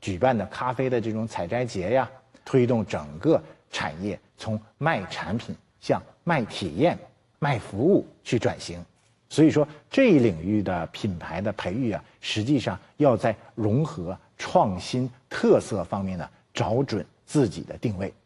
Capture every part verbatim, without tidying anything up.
举办的咖啡的这种采摘节呀，推动整个产业从卖产品向卖体验、卖服务去转型。所以说，这一领域的品牌的培育啊，实际上要在融合、创新、特色方面呢，找准自己的定位。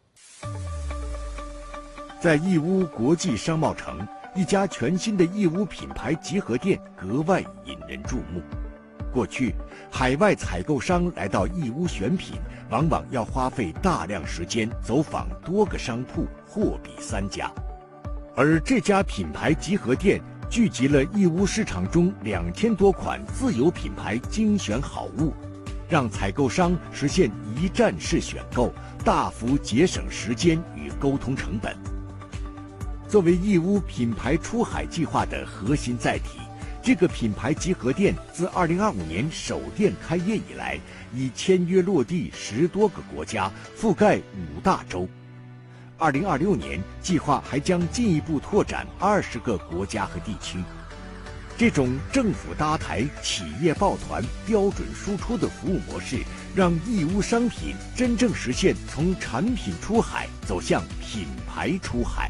在义乌国际商贸城，一家全新的义乌品牌集合店格外引人注目。过去，海外采购商来到义乌选品，往往要花费大量时间走访多个商铺，货比三家。而这家品牌集合店聚集了义乌市场中两千多款自有品牌精选好物，让采购商实现一站式选购，大幅节省时间与沟通成本。作为义乌品牌出海计划的核心载体，这个品牌集合店自二零二五年首店开业以来，已签约落地十多个国家，覆盖五大洲。二零二六年计划还将进一步拓展二十个国家和地区。这种政府搭台、企业抱团、标准输出的服务模式，让义乌商品真正实现从产品出海走向品牌出海。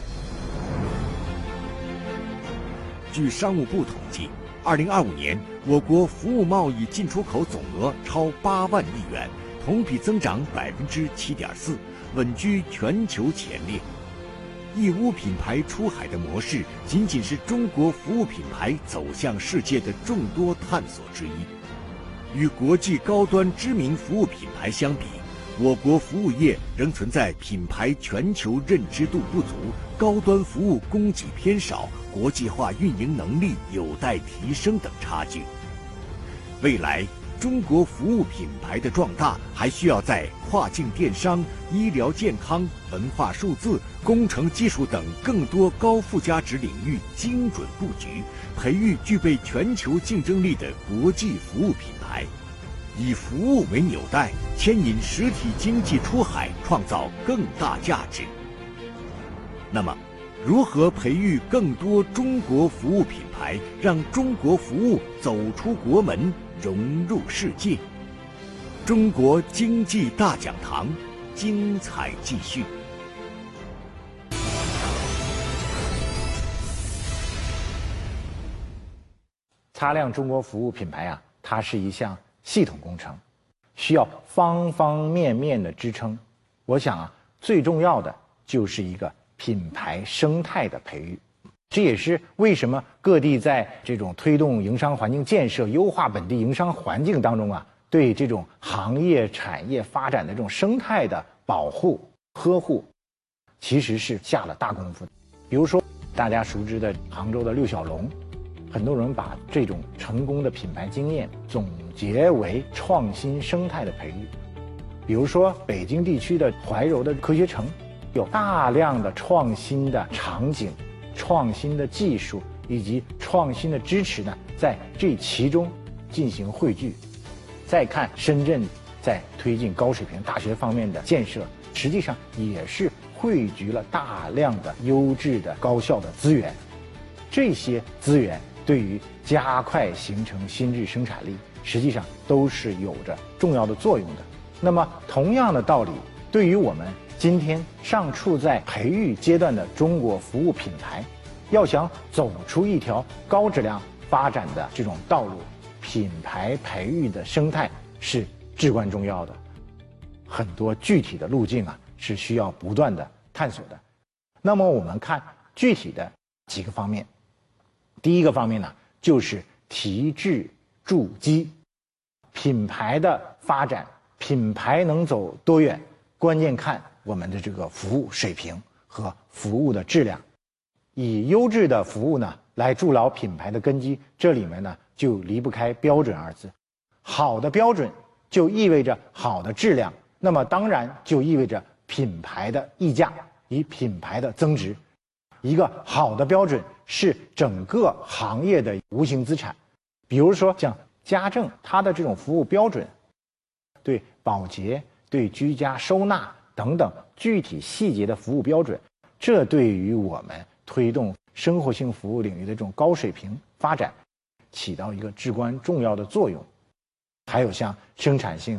据商务部统计，二零二五年我国服务贸易进出口总额超八万亿元，同比增长百分之七点四，稳居全球前列。义乌品牌出海的模式，仅仅是中国服务品牌走向世界的众多探索之一。与国际高端知名服务品牌相比，我国服务业仍存在品牌全球认知度不足、高端服务供给偏少、国际化运营能力有待提升等差距。未来，中国服务品牌的壮大还需要在跨境电商、医疗健康、文化数字、工程技术等更多高附加值领域精准布局，培育具备全球竞争力的国际服务品牌，以服务为纽带，牵引实体经济出海，创造更大价值。那么，如何培育更多中国服务品牌，让中国服务走出国门，融入世界？中国经济大讲堂，精彩继续。 擦亮中国服务品牌啊，它是一项系统工程，需要方方面面的支撑。我想啊，最重要的就是一个品牌生态的培育。这也是为什么各地在这种推动营商环境建设、优化本地营商环境当中啊，对这种行业产业发展的这种生态的保护、呵护，其实是下了大功夫的。比如说大家熟知的杭州的六小龙，很多人把这种成功的品牌经验总结为创新生态的培育。比如说北京地区的怀柔的科学城，有大量的创新的场景、创新的技术以及创新的支持呢，在这其中进行汇聚。再看深圳在推进高水平大学方面的建设，实际上也是汇聚了大量的优质的高校的资源。这些资源对于加快形成新质生产力，实际上都是有着重要的作用的。那么同样的道理，对于我们今天尚处在培育阶段的中国服务品牌，要想走出一条高质量发展的这种道路，品牌培育的生态是至关重要的。很多具体的路径啊，是需要不断的探索的。那么我们看具体的几个方面。第一个方面呢，就是提质筑基。品牌的发展，品牌能走多远，关键看我们的这个服务水平和服务的质量。以优质的服务呢来筑牢品牌的根基，这里面呢就离不开标准二字。好的标准就意味着好的质量，那么当然就意味着品牌的溢价，以品牌的增值。一个好的标准是整个行业的无形资产。比如说像家政，它的这种服务标准，对保洁、对居家收纳等等具体细节的服务标准，这对于我们推动生活性服务领域的这种高水平发展起到一个至关重要的作用。还有像生产性